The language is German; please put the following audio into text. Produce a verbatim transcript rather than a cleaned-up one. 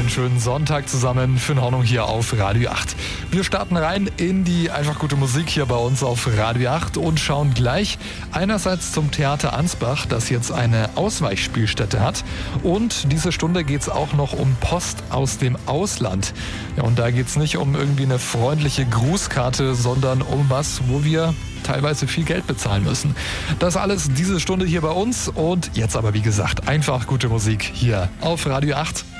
einen schönen Sonntag zusammen für Hornung hier auf Radio acht. Wir starten rein in die einfach gute Musik hier bei uns auf Radio acht und schauen gleich einerseits zum Theater Ansbach, das jetzt eine Ausweichspielstätte hat. Und diese Stunde geht es auch noch um Post aus dem Ausland. Ja, und da geht es nicht um irgendwie eine freundliche Grußkarte, sondern um was, wo wir teilweise viel Geld bezahlen müssen. Das alles diese Stunde hier bei uns und jetzt aber wie gesagt einfach gute Musik hier auf Radio acht.